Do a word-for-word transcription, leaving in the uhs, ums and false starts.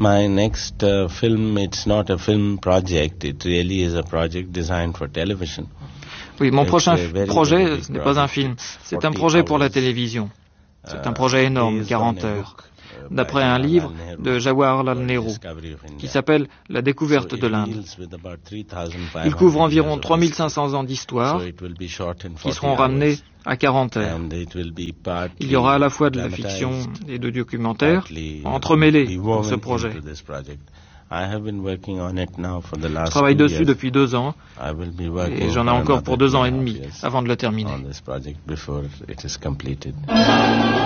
My next uh, film, it's not a film project, it really is a project designed for television. Oui, mon It's prochain a very, projet, very big ce n'est pas un project. film, It's c'est un forty projet pour la hours, télévision. C'est un uh, projet énorme, based quarante on a heures, book, uh, by d'après un Jawaharlal livre Nehru de Jawaharlal called Nehru, Discovery of qui India. s'appelle La découverte So de it l'Inde. deals with about three thousand five Il couvre hundred environ years of trois mille history. cinq cents ans d'histoire So it will be short in qui forty seront ramenés hours. à quarante heures. And it will be partly Il y aura à la fois de la dramatized, fiction et de documentaire partly, uh, entremêlés be dans ce woven projet. into this project. I have been working on it now for the Je last travaille two dessus years. depuis deux ans I will be working et j'en ai for encore pour another deux ans two et and a half demi years avant de le terminer. on this project before it is completed.